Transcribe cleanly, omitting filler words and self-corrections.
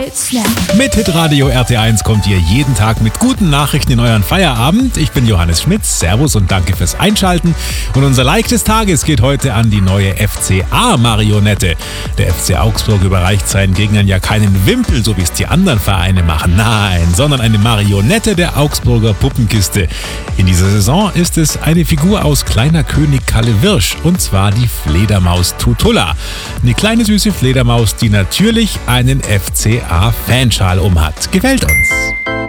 Mit Hitradio RT1 kommt ihr jeden Tag mit guten Nachrichten in euren Feierabend. Ich bin Johannes Schmitz. Servus und danke fürs Einschalten. Und unser Like des Tages geht heute an die neue FCA-Marionette. Der FC Augsburg überreicht seinen Gegnern ja keinen Wimpel, so wie es die anderen Vereine machen. Nein, sondern eine Marionette der Augsburger Puppenkiste. In dieser Saison ist es eine Figur aus Kleiner König Kalle Wirsch, und zwar die Fledermaus Tutulla. Eine kleine süße Fledermaus, die natürlich einen FCA-Fanschal umhat. Gefällt uns.